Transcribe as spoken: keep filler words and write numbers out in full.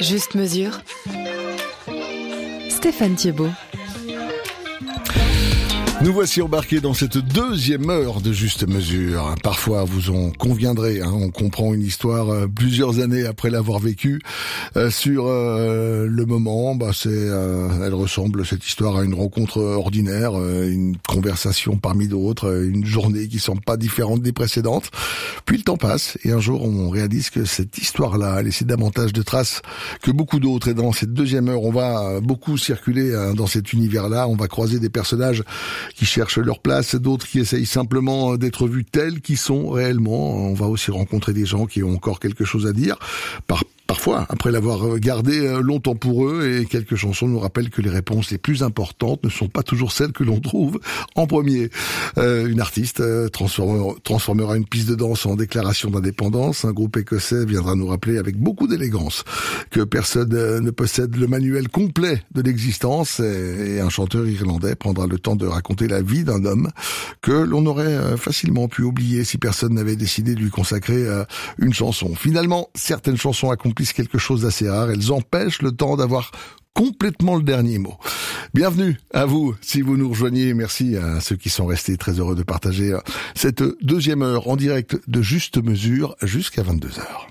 Juste mesure. Stéphane Thiebaud. Nous voici embarqués dans cette deuxième heure de Juste Mesure. Parfois, vous en conviendrez, hein, on comprend une histoire euh, plusieurs années après l'avoir vécue. Euh, sur euh, le moment, bah, c'est, euh, elle ressemble, cette histoire, à une rencontre ordinaire, euh, une conversation parmi d'autres, euh, une journée qui semble pas différente des précédentes. Puis le temps passe et un jour, on réalise que cette histoire-là a laissé davantage de traces que beaucoup d'autres. Et dans cette deuxième heure, on va beaucoup circuler hein, dans cet univers-là. On va croiser des personnages qui cherchent leur place, d'autres qui essayent simplement d'être vus tels qu'ils sont réellement. On va aussi rencontrer des gens qui ont encore quelque chose à dire, par Parfois, après l'avoir gardé longtemps pour eux, et quelques chansons nous rappellent que les réponses les plus importantes ne sont pas toujours celles que l'on trouve en premier. Euh, une artiste euh, transformera, transformera une piste de danse en déclaration d'indépendance. Un groupe écossais viendra nous rappeler avec beaucoup d'élégance que personne euh, ne possède le manuel complet de l'existence. Et, et un chanteur irlandais prendra le temps de raconter la vie d'un homme que l'on aurait euh, facilement pu oublier si personne n'avait décidé de lui consacrer euh, une chanson. Finalement, certaines chansons accomplissent quelque chose d'assez rare. Elles empêchent le temps d'avoir complètement le dernier mot. Bienvenue à vous si vous nous rejoignez. Merci à ceux qui sont restés, très heureux de partager cette deuxième heure en direct de Juste Mesure jusqu'à vingt-deux heures.